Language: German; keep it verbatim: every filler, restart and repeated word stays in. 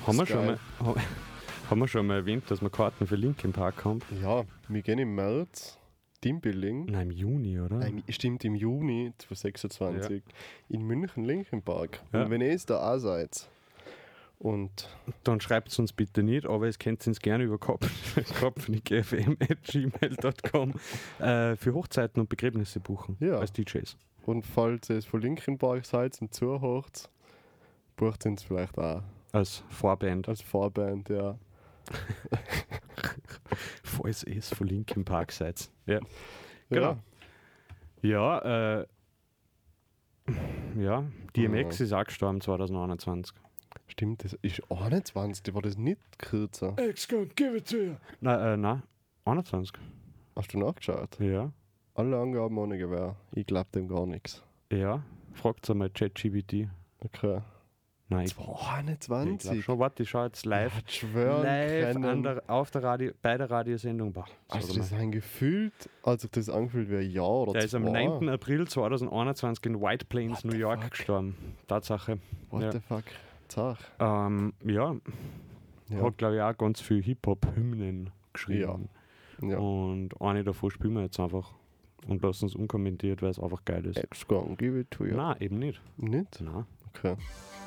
Haben wir, schon mal, haben wir schon mal erwähnt, dass wir Karten für Linkin Park haben? Ja, wir gehen im März Teambuilding. Nein, im Juni, oder? Nein, stimmt, im Juni zwanzig sechsundzwanzig Ja. in München, Linkin Park. Ja. Und wenn ihr es da auch seid und Dann schreibt es uns bitte nicht, aber es könnt ihr uns gerne über kopfnickfm at gmail dot com äh, für Hochzeiten und Begräbnisse buchen Ja. als D Js. Und falls ihr es von Linkin Park seid und zuhört, bucht uns vielleicht auch Als Vorband. als Vorband, ja. Falls ihr es von Linkin Park seid. Ja. Genau. Ja. Ja, äh, ja, D M X Ja. ist auch gestorben zwanzig einundzwanzig. Stimmt, das ist einundzwanzig, war das nicht kürzer? X gonna give it to you. Nein, äh, nein, einundzwanzig. Hast du nachgeschaut? Ja, Alle Angaben ohne Gewehr. Ich glaube dem gar nichts. ja. Fragt einmal ChatGPT. Okay. Nein, ich, ich zweiundzwanzig? glaube schon. Warte, ich schaue jetzt live. Ich schwören Live können. an der, auf der Radio, bei der Radiosendung. Boah, Also sag das mal. ist ein gefühlt, als sich das angefühlt wie ein Jahr oder Der ist am zwei. neunten April zweitausendeinundzwanzig in White Plains, What New the York fuck? gestorben. Tatsache. What Ja. the fuck? Zach. Ähm, ja, Ja. hat glaube ich auch ganz viel Hip-Hop-Hymnen geschrieben. Ja. Und eine davon spielen wir jetzt einfach und lassen uns unkommentiert, weil es einfach geil ist. X gonna give it to you. Nein, eben nicht. Nicht? Nein. Okay.